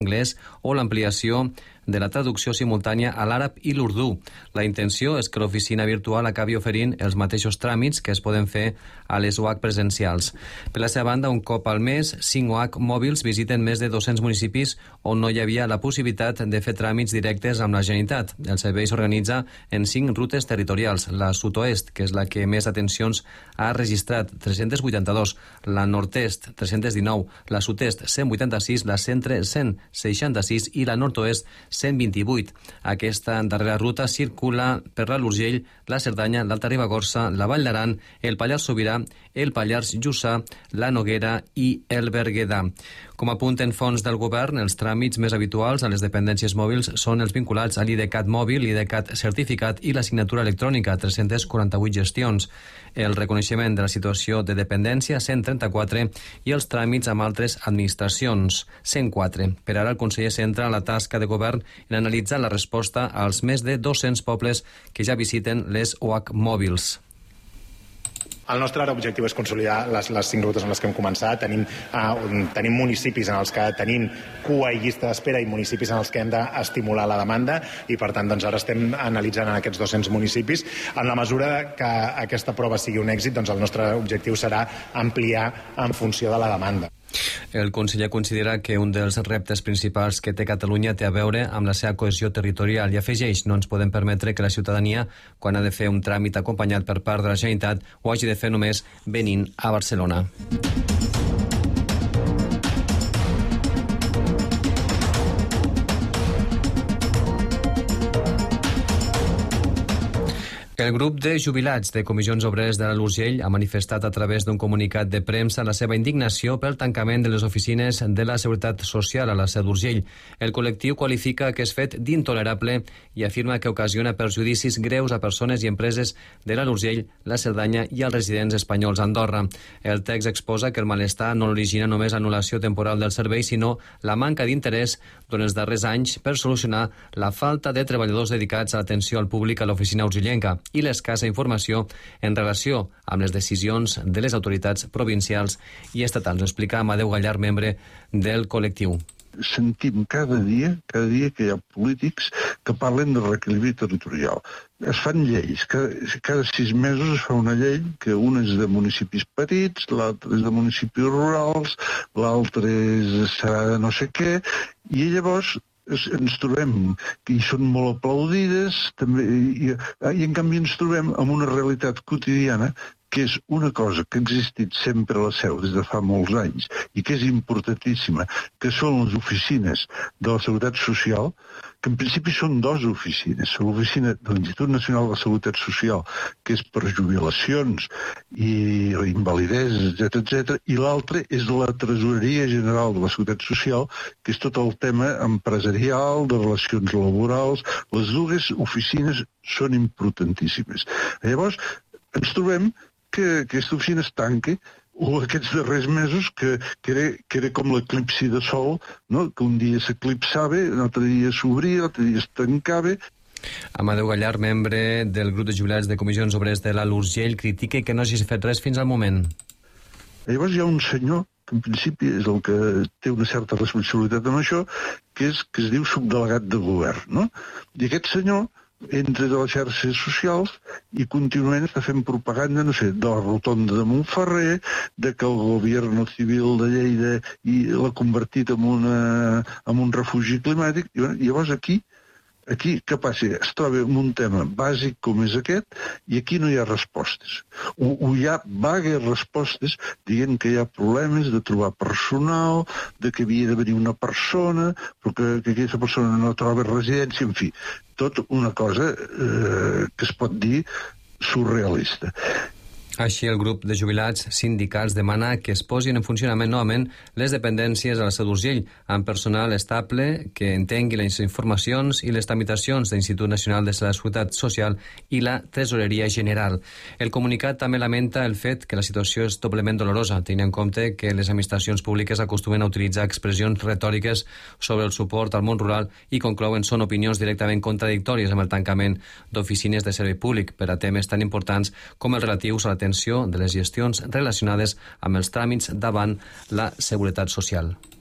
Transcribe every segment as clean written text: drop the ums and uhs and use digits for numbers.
anglès o l'ampliació de la traducció simultània a l'àrab i l'urdú. La intenció és que l'oficina virtual acabi oferint els mateixos tràmits que es poden fer a les UAC presencials. Per la seva banda, un cop al mes, 5 UAC mòbils visiten més de 200 municipis on no hi havia la possibilitat de fer tràmits directes amb la Generalitat. El servei s'organitza en 5 rutes territorials. La sud-oest, que és la que més atencions ha registrat, 382, la nord-est, 319, la sud-est, 186, la centre, 166 i la nord-oest, 128. Aquesta darrera ruta circula per l'Alt Urgell, la Cerdanya, l'Alta Ribagorça, la Vall d'Aran, el Pallars Sobirà, el Pallars Jussà, la Noguera i el Berguedà. Com apunten fonts del govern, els tràmits més habituals a les dependències mòbils són els vinculats a l'IDCAT mòbil, l'IDCAT certificat i la signatura electrònica, 348 gestions, el reconeixement de la situació de dependència, 134, i els tràmits amb altres administracions, 104. Per ara, el conseller centra la tasca de govern en analitzar la resposta als més de 200 pobles que ja visiten les UAC mòbils. El nostre objectiu és consolidar les 5 rutes en les que hem començat. Tenim municipis en els que tenim cua i llista d'espera i municipis en els que hem d'estimular la demanda i, per tant, doncs, ara estem analitzant en aquests 200 municipis. En la mesura que aquesta prova sigui un èxit, doncs el nostre objectiu serà ampliar en funció de la demanda. El conseller considera que un dels reptes principals que té Catalunya té a veure amb la seva cohesió territorial i afegeix: no ens podem permetre que la ciutadania, quan ha de fer un tràmit acompanyat per part de la Generalitat, ho hagi de fer només venint a Barcelona. El grup de jubilats de Comissions Obreres de l'Alt Urgell ha manifestat a través d'un comunicat de premsa la seva indignació pel tancament de les oficines de la Seguretat Social a la Seu d'Urgell. El col·lectiu qualifica aquest fet d'intolerable i afirma que ocasiona perjudicis greus a persones i empreses de l'Alt Urgell, la Cerdanya i als residents espanyols a Andorra. El text exposa que el malestar no origina només l'anul·lació temporal del servei, sinó la manca d'interès durant els darrers anys per solucionar la falta de treballadors dedicats a l'atenció al públic a l'oficina urgellenca i l'escassa informació en relació amb les decisions de les autoritats provincials i estatals. Ho explica Amadeu Gallar, membre del col·lectiu. Sentim cada dia que hi ha polítics que parlen de reequilibri territorial. Es fan lleis, cada 6 mesos es fa una llei, que una és de municipis petits, l'altra és de municipis rurals, l'altra serà de no sé què, i llavors ens trobem que hi són molt aplaudides també, i en canvi ens trobem amb una realitat quotidiana que és una cosa que ha existit sempre a la Seu des de fa molts anys i que és importantíssima, que són les oficines de la Seguretat Social, que en principi són 2 oficines. L'oficina de l'Institut Nacional de la Seguretat Social, que és per jubilacions i invalideses, etc., i l'altra és la Tresoreria General de la Seguretat Social, que és tot el tema empresarial, de relacions laborals. Les 2 oficines són importantíssimes. Llavors, ens trobem que aquesta oficina es tanqui, o aquests darrers mesos, que era com l'eclipsi de sol, no? Que un dia s'eclipsava, l'altre dia s'obria, l'altre dia es tancava. Amadeu Gallar, membre del grup de jubilats de Comissions Obreres de l'Alt Urgell, critica que no hagi fet res fins al moment. Llavors hi ha un senyor, que en principi és el que té una certa responsabilitat en això, que es diu subdelegat de govern, no? I aquest senyor entra de les xarxes socials i contínuament està fent propaganda, no sé, de la rotonda de Montferrer, de que el govern civil de Lleida l'ha convertit en un refugi climàtic. I llavors aquí què passa? Es troba en un tema bàsic com és aquest i aquí no hi ha respostes. O hi ha vagues respostes dient que hi ha problemes de trobar personal, de que havia de venir una persona, però que aquesta persona no troba residència, en fi, tot una cosa que es pot dir surrealista. Així, el grup de jubilats sindicals demana que es posin en funcionament novament les dependències a la Seu d'Urgell, amb personal estable que entengui les informacions i les tramitacions de l'Institut Nacional de la Seguretat Social i la Tresoreria General. El comunicat també lamenta el fet que la situació és doblement dolorosa, tenint en compte que les administracions públiques acostumen a utilitzar expressions retòriques sobre el suport al món rural i conclouen són opinions directament contradictòries amb el tancament d'oficines de servei públic per a temes tan importants com els relatius a l'atenció de les gestions relacionades amb els tràmits davant la Seguretat Social.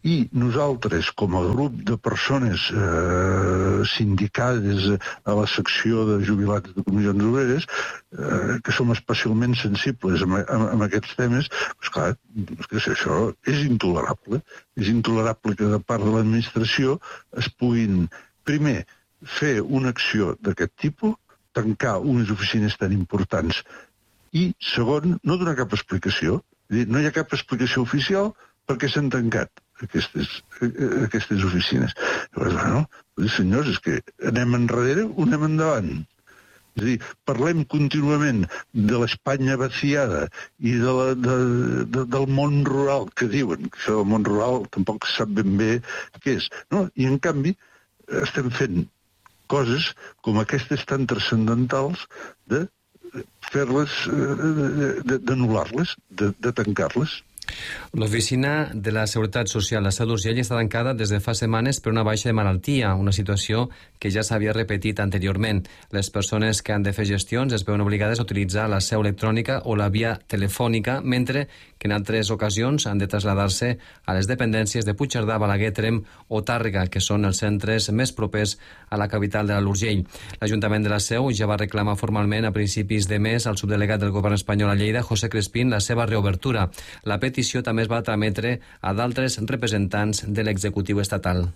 I nosaltres, com a grup de persones sindicades a la secció de jubilats de comissions obreres, que som especialment sensibles amb aquests temes, doncs clar, això és intolerable. És intolerable que de part de l'administració es puguin, primer, fer una acció d'aquest tipus, tancar unes oficines tan importants, i, segon, no donar cap explicació. No hi ha cap explicació oficial perquè s'han tancat aquestes oficines. Llavors, senyors, és que anem enrere o anem endavant? És a dir, parlem contínuament de l'Espanya vaciada i del món rural, que diuen que això del món rural tampoc sap ben bé què és. No? I, en canvi, estem fent coses com aquestes tan transcendentals de fer-les, d'anul·lar-les, de tancar-les. L'Oficina de la Seguretat Social de Seu d'Urgell està tancada des de fa setmanes per una baixa de malaltia, una situació que ja s'havia repetit anteriorment. Les persones que han de fer gestions es veuen obligades a utilitzar la seu electrònica o la via telefònica, mentre que en altres ocasions han de traslladar-se a les dependències de Puigcerdà, Balaguer, Tremp o Tàrrega, que són els centres més propers a la capital de l'Alt Urgell. L'Ajuntament de la Seu ja va reclamar formalment a principis de mes al subdelegat del govern espanyol a Lleida, José Crespín, la seva reobertura. La petició també es va trametre a d'altres representants de l'executiu estatal.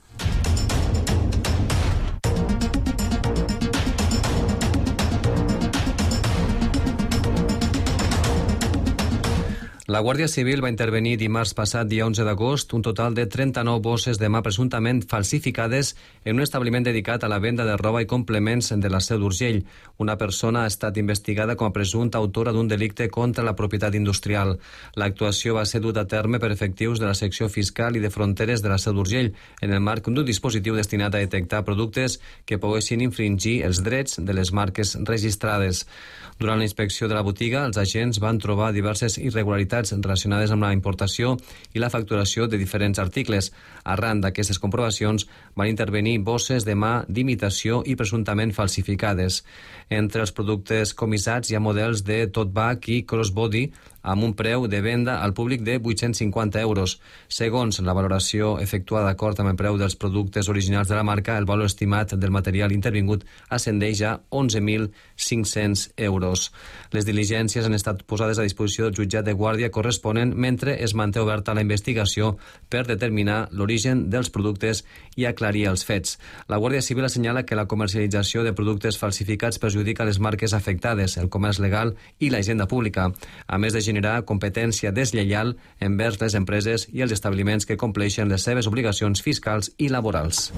La Guàrdia Civil va intervenir dimarts passat, dia 11 d'agost, un total de 39 bosses de mà presumptament falsificades en un establiment dedicat a la venda de roba i complements de la Seu d'Urgell. Una persona ha estat investigada com a presumpta autora d'un delicte contra la propietat industrial. L'actuació va ser duta a terme per efectius de la secció fiscal i de fronteres de la Seu d'Urgell en el marc d'un dispositiu destinat a detectar productes que poguessin infringir els drets de les marques registrades. Durant la inspecció de la botiga, els agents van trobar diverses irregularitats relacionades amb la importació i la facturació de diferents articles. Arran d'aquestes comprovacions van intervenir bosses de mà d'imitació i presumptament falsificades. Entre els productes comissats hi ha models de tote bag i crossbody amb un preu de venda al públic de 850 euros. Segons la valoració efectuada d'acord amb el preu dels productes originals de la marca, el valor estimat del material intervingut ascendeix a 11.500 euros. Les diligències han estat posades a disposició del jutjat de guàrdia corresponent mentre es manté oberta la investigació per determinar l'origen dels productes i aclarir els fets. La Guàrdia Civil assenyala que la comercialització de productes falsificats perjudica les marques afectades, el comerç legal i la hisenda pública, a més de generar competència deslleial envers les empreses i els establiments que compleixen les seves obligacions fiscals i laborals.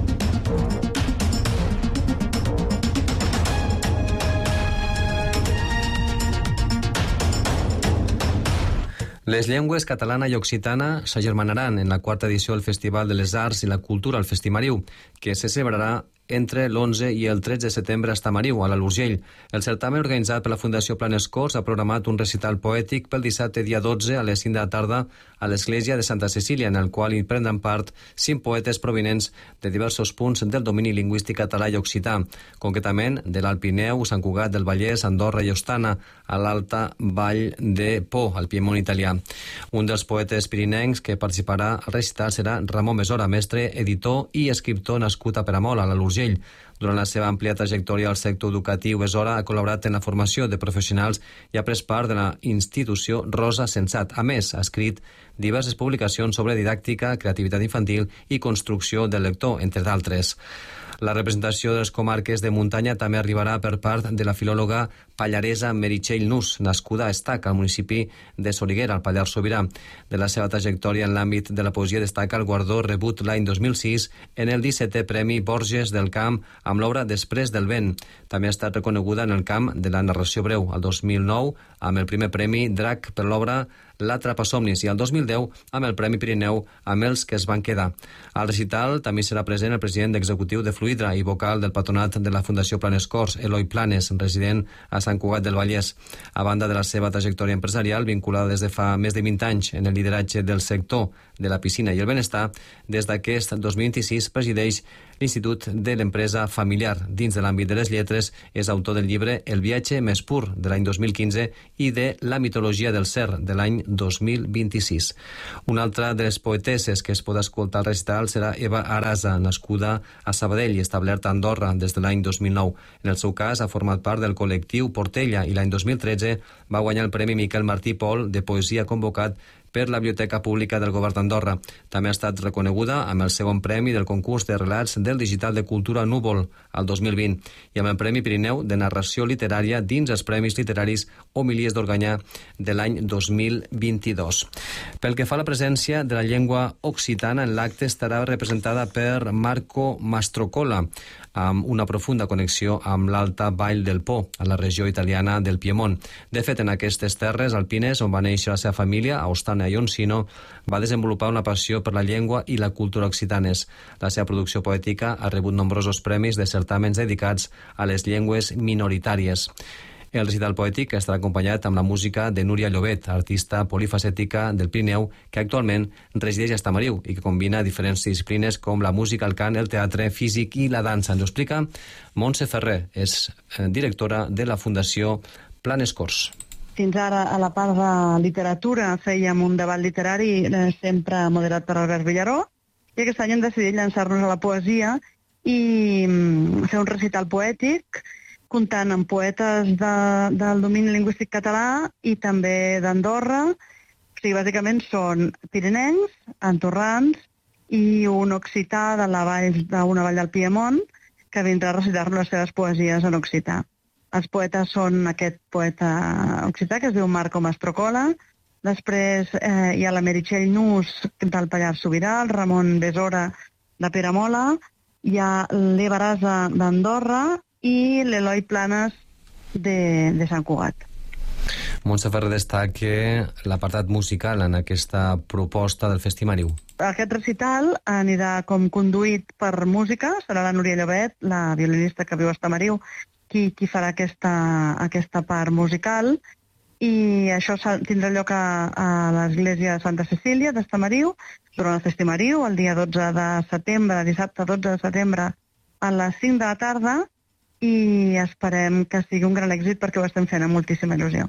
Les llengües catalana i occitana s'agermanaran en la quarta edició del Festival de les Arts i la Cultura al Festimariu, que se celebrarà entre l'11 i el 13 de setembre a Estamariu, a l'Alt Urgell. El certamen organitzat per la Fundació Planes Corts ha programat un recital poètic pel dissabte dia 12 a les 5 de la tarda a l'església de Santa Cecília, en el qual hi prendran part 5 poetes provinents de diversos punts del domini lingüístic català i occità, concretament de l'Alt Pirineu, Sant Cugat del Vallès, Andorra i Ostana, a l'Alta Vall de Po, al Piemont italià. Un dels poetes pirinencs que participarà al recital serà Ramon Besora, mestre, editor i escriptor nascut a Peramola, a l'Alt Urgell. Durant la seva àmplia trajectòria al sector educatiu, Besora ha col·laborat en la formació de professionals i ha pres part de la institució Rosa Sensat. A més, ha escrit diverses publicacions sobre didàctica, creativitat infantil i construcció del lector, entre d'altres. La representació de les comarques de muntanya també arribarà per part de la filòloga pallaresa Meritxell Nus, nascuda a Estac, al municipi de Soriguera, al Pallars Sobirà. De la seva trajectòria en l'àmbit de la poesia destaca el guardó rebut l'any 2006 en el 17è Premi Borges del Camp amb l'obra Després del vent. També ha estat reconeguda en el camp de la narració breu, el 2009 amb el primer Premi Drac per l'obra L'Atrapasomnis i el 2010 amb el Premi Pirineu amb els que es van quedar. Al recital també serà present el president executiu de Fluidra i vocal del patronat de la Fundació Planes Corts, Eloi Planes, resident a Sant Cugat del Vallès. A banda de la seva trajectòria empresarial, vinculada des de fa més de 20 anys en el lideratge del sector de la piscina i el benestar, des d'aquest 2026 presideix l'Institut de l'Empresa Familiar. Dins de l'àmbit de les lletres, és autor del llibre El viatge més pur, de l'any 2015, i de La mitologia del ser, de l'any 2026. Una altra de les poetesses que es pot escoltar al recital serà Eva Arasa, nascuda a Sabadell i establerta a Andorra des de l'any 2009. En el seu cas, ha format part del col·lectiu Portella i l'any 2013 va guanyar el Premi Miquel Martí Pol de poesia convocat per la Biblioteca Pública del Govern d'Andorra. També ha estat reconeguda amb el segon premi del concurs de relats del Digital de Cultura Núvol al 2020 i amb el Premi Pirineu de Narració Literària dins els Premis Literaris Homilies d'Organyà de l'any 2022. Pel que fa a la presència de la llengua occitana, en l'acte estarà representada per Marco Mastrocola, amb una profunda connexió amb l'Alta Vall del Po, a la regió italiana del Piemont. De fet, en aquestes terres alpines, on va néixer la seva família, a Ostana i Onsino, va desenvolupar una passió per la llengua i la cultura occitanes. La seva producció poètica ha rebut nombrosos premis de certàmens dedicats a les llengües minoritàries. El recital poètic estarà acompanyat amb la música de Núria Llobet, artista polifacètica del Pirineu, que actualment resideix a Estamariu i que combina diferents disciplines com la música, el cant, el teatre, físic i la dansa. Ens ho explica Montse Ferrer, és directora de la Fundació Planes Corts. Fins ara, a la part de literatura, fèiem un debat literari sempre moderat per Albert Villaró, i aquest any hem decidit llançar-nos a la poesia i fer un recital poètic comptant amb poetes del domini lingüístic català i també d'Andorra. O sigui, bàsicament són pirinencs, andorrans i un occità d'una vall del Piemont que vindrà a recitar-nos les seves poesies en occità. Els poetes són aquest poeta occità que es diu Marco Mastrocola, després hi ha la Meritxell Nus del Pallars Sobirà, el Ramon Besora de Peramola, hi ha l'Eva Arasa d'Andorra i l'Eloi Planes de Sant Cugat. Montse Ferrer destaca l'apartat musical en aquesta proposta del Festimariu. Aquest recital anirà com conduït per música, serà la Núria Llobet, la violinista que viu a Estamariu, qui farà aquesta part musical, i això tindrà lloc a l'església de Santa Cecília d'Estamariu durant el Festimariu, el dia 12 de setembre, dissabte 12 de setembre, a les 5 de la tarda, i esperem que sigui un gran èxit perquè ho estem fent amb moltíssima il·lusió.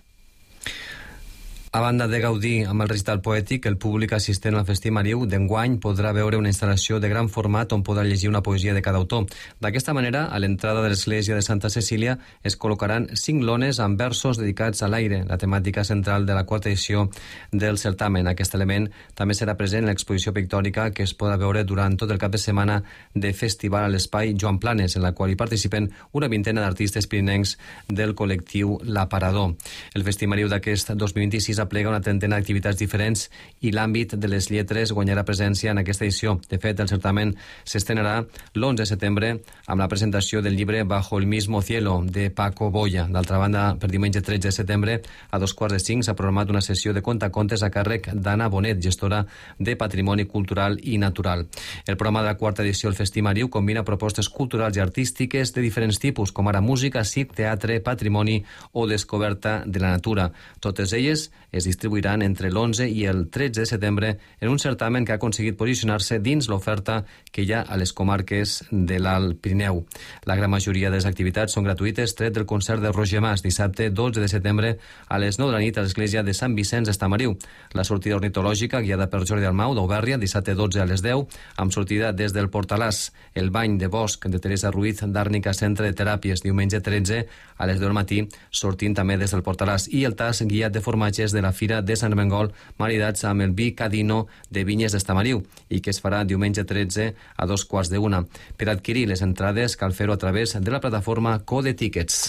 A banda de gaudir amb el recital poètic, el públic assistent al Festimariu d'enguany podrà veure una instal·lació de gran format on podrà llegir una poesia de cada autor. D'aquesta manera, a l'entrada de l'església de Santa Cecília es col·locaran 5 lones amb versos dedicats a l'aire, la temàtica central de la quarta edició del certamen. Aquest element també serà present en l'exposició pictòrica que es podrà veure durant tot el cap de setmana de festival a l'espai Joan Planes, en la qual hi participen una vintena d'artistes pirinencs del col·lectiu L'Aparador. El Festimariu d'aquest 2026 aplega una trentena d'activitats diferents i l'àmbit de les lletres guanyarà presència en aquesta edició. De fet, el certamen s'estrenarà l'11 de setembre amb la presentació del llibre Bajo el mismo cielo, de Paco Boya. D'altra banda, per diumenge 13 de setembre, a 2:45, s'ha programat una sessió de contacontes a càrrec d'Anna Bonet, gestora de Patrimoni Cultural i Natural. El programa de la quarta edició del Festimariu combina propostes culturals i artístiques de diferents tipus, com ara música, circ, teatre, patrimoni o descoberta de la natura. Totes elles es distribuiran entre l'11 i el 13 de setembre en un certamen que ha aconseguit posicionar-se dins l'oferta que hi ha a les comarques de l'Alt Pirineu. La gran majoria de les activitats són gratuïtes, tret del concert de Roger Mas, dissabte 12 de setembre a les 9 de la nit a l'església de Sant Vicenç d'Estamariu. La sortida ornitològica, guiada per Jordi Almau d'Aubèrria, dissabte 12 a les 10, amb sortida des del Portalàs. El bany de bosc de Teresa Ruiz d'Àrnica Centre de Teràpies, diumenge 13 a les 10 del matí, sortint també des del Portalàs. I el tas guiat de formatges de la Fira de Sant Ermengol, maridats amb el vi Cadino de Vinyes d'Estamariu, i que es farà diumenge 13 a 2:15. Per adquirir les entrades cal fer-ho a través de la plataforma Code Tickets.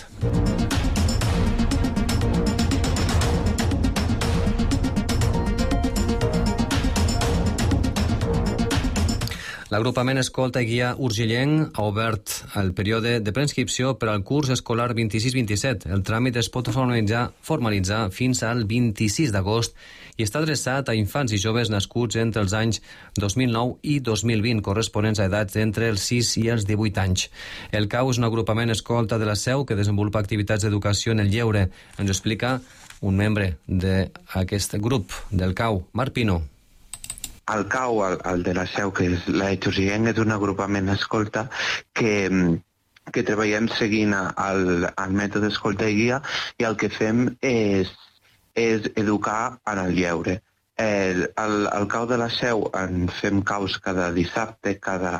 L'agrupament Escolta i Guia Urgellenc ha obert el període de preinscripció per al curs escolar 26-27. El tràmit es pot formalitzar fins al 26 d'agost i està adreçat a infants i joves nascuts entre els anys 2009 i 2020, corresponents a edats entre els 6 i els 18 anys. El CAU és un agrupament escolta de la Seu que desenvolupa activitats d'educació en el lleure. Ens explica un membre d'aquest grup del CAU, Marc Pino. El CAU, el de la Seu, que és la Etxosienc, és un agrupament escolta que treballem seguint el mètode escolta i guia, i el que fem és educar en el lleure. Al CAU de la Seu en fem caus cada dissabte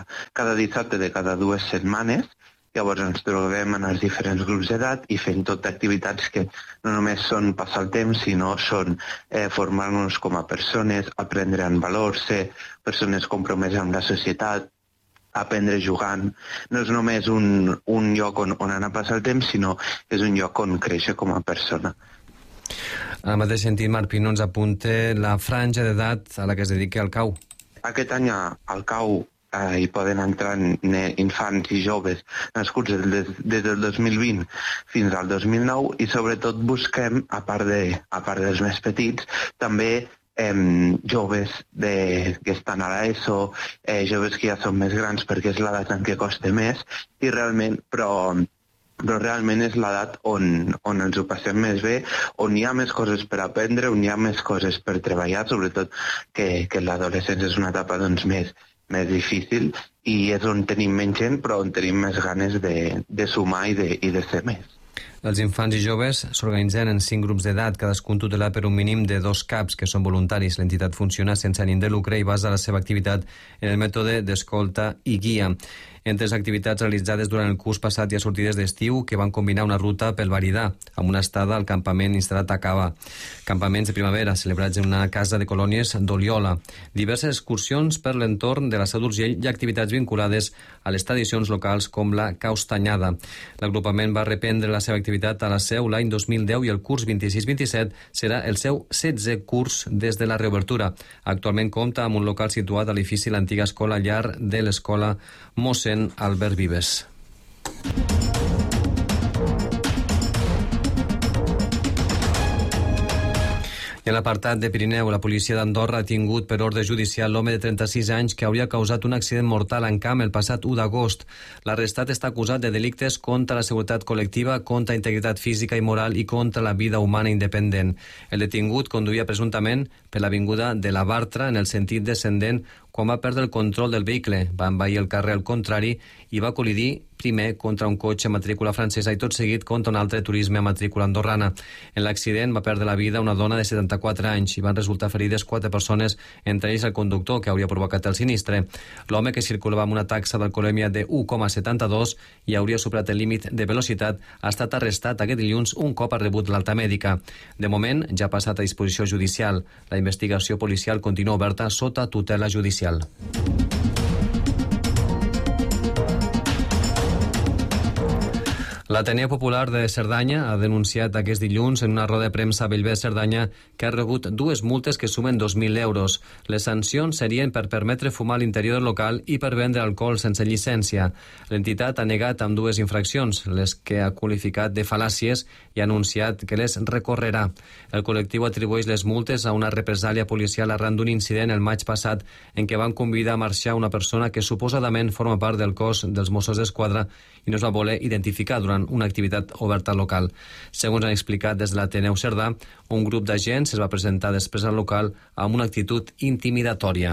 de cada 2 setmanes. Llavors ens trobem en els diferents grups d'edat i fem tot activitats que no només són passar el temps, sinó són formar-nos com a persones, aprendre en valors, ser persones compromeses amb la societat, aprendre jugant. No és només un lloc on anar a passar el temps, sinó és un lloc on créixer com a persona. En el mateix sentit, Marc Pino ens apunta la franja d'edat a la que es dedica el CAU. Aquest any al CAU hi poden entrar infants i joves nascuts des del 2020 fins al 2009 i sobretot busquem, a part dels més petits, també joves que estan a l'ESO, joves que ja són més grans perquè és l'edat en què costa més, però realment és l'edat on ens ho passem més bé, on hi ha més coses per aprendre, on hi ha més coses per treballar, sobretot que l'adolescència és una etapa més difícil i és on tenim menys gent però on tenim més ganes de sumar i de ser més. Els infants i joves s'organitzen en 5 grups d'edat, cadascun tutelat per un mínim de 2 caps que són voluntaris. L'entitat funciona sense ànim de lucre i basa la seva activitat en el mètode d'escolta i guia. Entre les activitats realitzades durant el curs passat hi ha sortides d'estiu que van combinar una ruta pel Varidà amb una estada al campament instal·lat a Cava, campaments de primavera celebrats en una casa de colònies d'Oliola, diverses excursions per l'entorn de la Seu d'Urgell i activitats vinculades a les tradicions locals com la Caustanyada. L'agrupament va reprendre la seva activitat a la Seu l'any 2010 i el curs 26-27 serà el seu 16è curs des de la reobertura. Actualment compta amb un local situat a l'edifici l'antiga escola llar de l'escola Mossèn Albert Vives. I en l'apartat de Pirineu, la policia d'Andorra ha tingut per ordre judicial l'home de 36 anys que hauria causat un accident mortal en camp el passat 1 d'agost. L'arrestat està acusat de delictes contra la seguretat col·lectiva, contra la integritat física i moral i contra la vida humana independent. El detingut conduïa presumptament per l'avinguda de la Bartra en el sentit descendent quan va perdre el control del vehicle, va envair el carrer al contrari i va col·lidir primer contra un cotxe a matrícula francesa i tot seguit contra un altre turisme a matrícula andorrana. En l'accident va perdre la vida una dona de 74 anys i van resultar ferides 4 persones, entre ells el conductor que hauria provocat el sinistre. L'home, que circulava amb una taxa d'alcoholèmia de 1,72 i hauria superat el límit de velocitat, ha estat arrestat aquest dilluns un cop ha rebut l'alta mèdica. De moment ja ha passat a disposició judicial. La investigació policial continua oberta sota tutela judicial. L'Ateneu Popular de Cerdanya ha denunciat aquest dilluns en una roda de premsa a Bellver Cerdanya que ha rebut 2 multes que sumen 2.000 euros. Les sancions serien per permetre fumar a l'interior del local i per vendre alcohol sense llicència. L'entitat ha negat amb 2 infraccions, les que ha qualificat de fal·làcies i ha anunciat que les recorrerà. El col·lectiu atribueix les multes a una represàlia policial arran d'un incident el maig passat en què van convidar a marxar una persona que suposadament forma part del cos dels Mossos d'Esquadra i no es va voler identificar durant una activitat oberta local. Segons han explicat des de l'Ateneu Cerdà, un grup d'agents es va presentar després al local amb una actitud intimidatòria.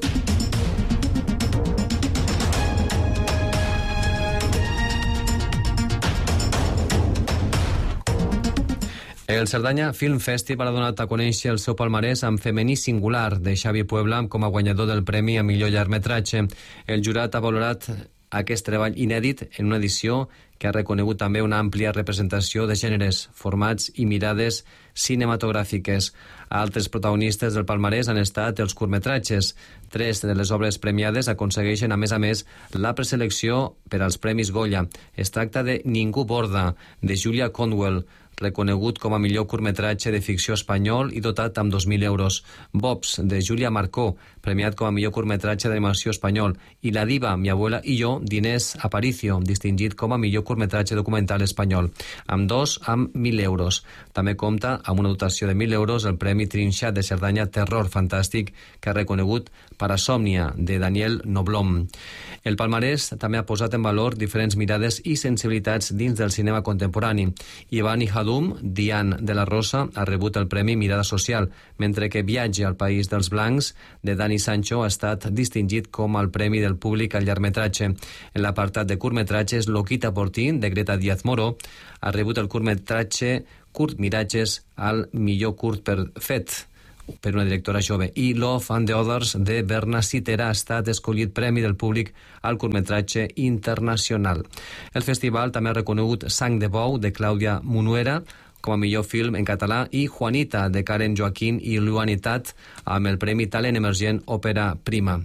El Cerdanya Film Festival ha donat a conèixer el seu palmarès amb Femení Singular, de Xavi Puebla, com a guanyador del Premi a millor llargmetratge. El jurat ha valorat aquest treball inèdit en una edició que ha reconegut també una àmplia representació de gèneres, formats i mirades cinematogràfiques. Altres protagonistes del palmarès han estat els curtmetratges. 3 de les obres premiades aconsegueixen, a més, la preselecció per als Premis Goya. Es tracta de Ningú borda, de Julia Conwell, reconegut com a millor curtmetratge de ficció espanyol i dotat amb 2.000 euros. Bobs, de Julia Marcó, premiat com a millor curtmetratge d'animació espanyol. I La diva, mi abuela i jo, d'Inés Aparicio, distingit com a millor curtmetratge documental espanyol. Ambdós amb 1.000 euros. També compta amb una dotació de 1.000 euros el Premi Trinxat de Cerdanya Terror Fantàstic, que ha reconegut Parasòmnia, de Daniel Noblom. El palmarès també ha posat en valor diferents mirades i sensibilitats dins del cinema contemporani. Ivan Ijadum, Diane de la Rosa, ha rebut el Premi Mirada Social, mentre que Viatge al País dels Blancs, de Dani Sancho, ha estat distingit com el Premi del Públic al llargmetratge. En l'apartat de curtmetratges, Loquita por ti, de Greta Díaz Moro, ha rebut el curtmetratge Curt Miratges al millor curt fet per una directora jove, i Love and the Others de Berna Citera ha estat escollit Premi del Públic al curtmetratge internacional. El festival també ha reconegut Sang de Bou de Clàudia Munuera com a millor film en català i Juanita de Karen Joaquín i Luanitat amb el Premi Talent Emergent Òpera Prima.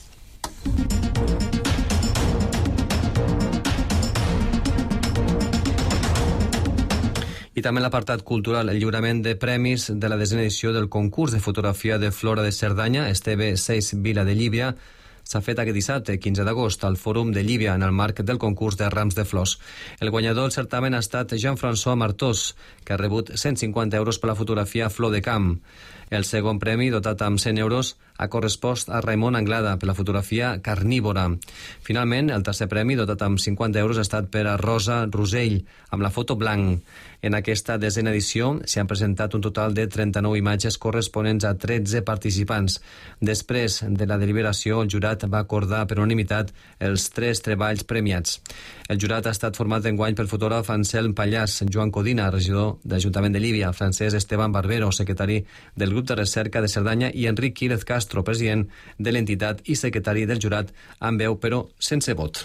I també l'apartat cultural, el lliurament de premis de la 10ª edició del concurs de fotografia de Flora de Cerdanya, Esteve 6 Vila de Llívia, s'ha fet aquest dissabte, 15 d'agost, al Fòrum de Llívia, en el marc del concurs de rams de flors. El guanyador del certamen ha estat Jean-François Martós, que ha rebut 150 euros per la fotografia Flor de Camp. El segon premi, dotat amb 100 euros, ha correspost a Raimon Anglada per la fotografia Carnívora. Finalment, el tercer premi, dotat amb 50 euros, ha estat per a Rosa Rosell, amb la foto blanc. En aquesta 10ª edició s'hi han presentat un total de 39 imatges corresponents a 13 participants. Després de la deliberació, el jurat va acordar per unanimitat els 3 treballs premiats. El jurat ha estat format enguany pel fotògraf Anselm Pallàs, Joan Codina, regidor de l'Ajuntament de Llívia, Francesc Esteban Barbero, secretari del grup de recerca de Cerdanya, i Enric Quílez Castro, president de l'entitat i secretari del jurat, amb veu però sense vot.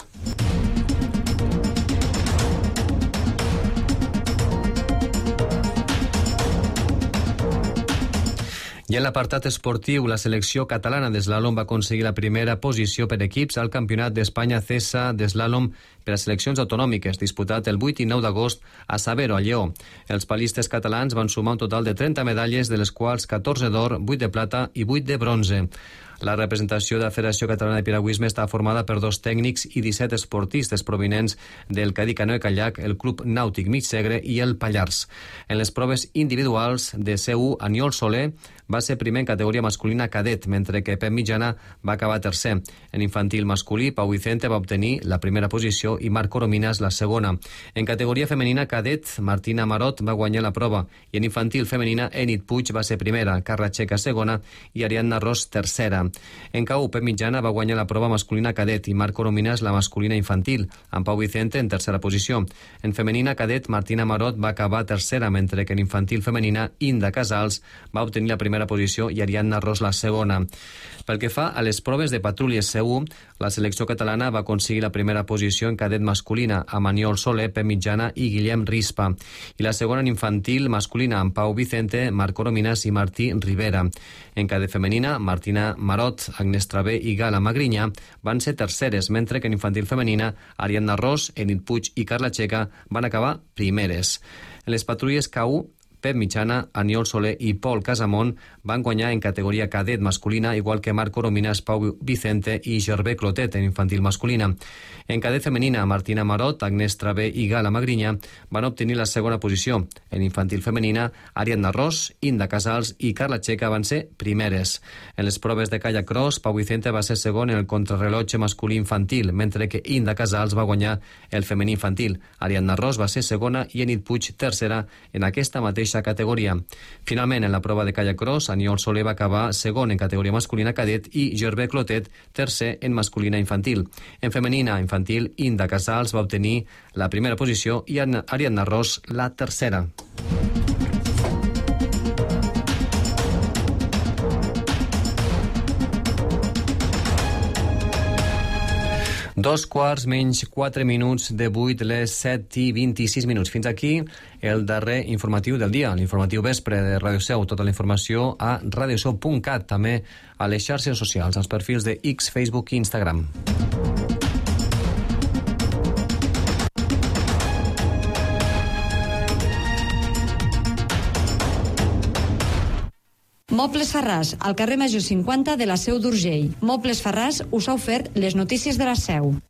I en l'apartat esportiu, la selecció catalana d'eslàlom va aconseguir la primera posició per equips al Campionat d'Espanya CESA d'eslàlom per a seleccions autonòmiques, disputat el 8 i 9 d'agost a Sabero, a Lleó. Els palistes catalans van sumar un total de 30 medalles, de les quals 14 d'or, 8 de plata i 8 de bronze. La representació de la Federació Catalana de Piragüisme està formada per 2 tècnics i 17 esportistes provinents del Cadí Canoe Kayak, el Club Nàutic Mig Segre i el Pallars. En les proves individuals de C1, Aniol Soler va ser primer en categoria masculina cadet, mentre que Pep Mitjana va acabar tercer. En infantil masculí, Pau Vicente va obtenir la primera posició i Marc Corominas la segona. En categoria femenina cadet, Martina Marot va guanyar la prova, i en infantil femenina, Enid Puig va ser primera, Carla Checa segona i Ariadna Ros tercera. En K1, Pep Mitjana va guanyar la prova masculina cadet i Marc Corominas la masculina infantil, amb Pau Vicente en tercera posició. En femenina cadet, Martina Marot va acabar tercera, mentre que en infantil femenina, Inda Casals va obtenir la primera posició i Ariadna Ros la segona. Pel que fa a les proves de patrulles C1, la selecció catalana va aconseguir la primera posició en cadet masculina amb Aniol Soler, Pep Mitjana i Guillem Rispa, i la segona en infantil masculina amb Pau Vicente, Marc Corominas i Martí Rivera. En cadet femenina, Martina Marot, Agnès Travé i Gala Magrinyà van ser terceres, mentre que en infantil femenina, Ariadna Ros, Enid Puig i Carla Checa van acabar primeres. En les patrulles K1, Pep Mitjana, Aniol Soler i Pol Casamont van guanyar en categoria cadet masculina, igual que Marc Corominas, Pau Vicente i Gervé Clotet en infantil masculina. En cadet femenina, Martina Marot, Agnès Travé i Gala Magrinyà van obtenir la segona posició. En infantil femenina, Ariadna Ros, Inda Casals i Carla Checa van ser primeres. En les proves de kayak cross, Pau Vicente va ser segon en el contrarrellotge masculí infantil, mentre que Inda Casals va guanyar el femení infantil. Ariadna Ros va ser segona i Enid Puig tercera en aquesta mateixa categoria. Finalment, en la prova de kayak cross, Aniol Soler va acabar segon en categoria masculina cadet i Gervé Clotet tercer en masculina infantil. En femenina infantil, Inda Casals va obtenir la primera posició i Ariadna Ros la tercera. Dos quarts menys 4 minuts de 8, les 7 i 26 minuts. Fins aquí el darrer informatiu del dia, l'informatiu vespre de Ràdio Seu. Tota la informació a radioseu.cat, també a les xarxes socials, als perfils de X, Facebook i Instagram. Mobles Farràs, al carrer Major 50 de la Seu d'Urgell. Mobles Farràs us ha ofert les notícies de la Seu.